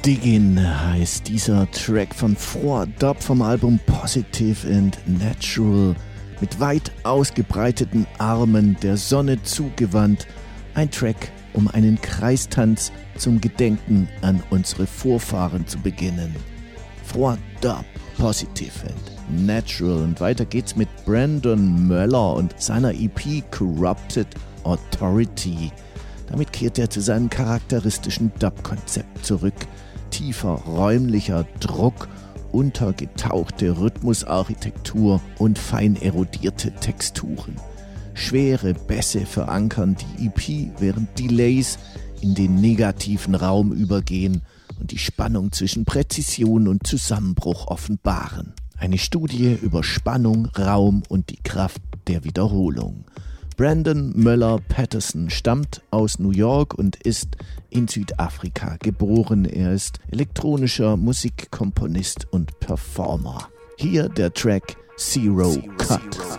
Diggin heißt dieser Track von Froid Dub vom Album Positive and Natural. Mit weit ausgebreiteten Armen der Sonne zugewandt. Ein Track, um einen Kreistanz zum Gedenken an unsere Vorfahren zu beginnen. Froid Dub, Positive and Natural. Und weiter geht's mit Brandon Möller und seiner EP Corrupted Authority. Damit kehrt er zu seinem charakteristischen Dub-Konzept zurück. Tiefer räumlicher Druck, untergetauchte Rhythmusarchitektur und fein erodierte Texturen. Schwere Bässe verankern die EP, während Delays in den negativen Raum übergehen und die Spannung zwischen Präzision und Zusammenbruch offenbaren. Eine Studie über Spannung, Raum und die Kraft der Wiederholung. Brandon Möller Patterson stammt aus New York und ist in Südafrika geboren. Er ist elektronischer Musikkomponist und Performer. Hier der Track Zero Cut.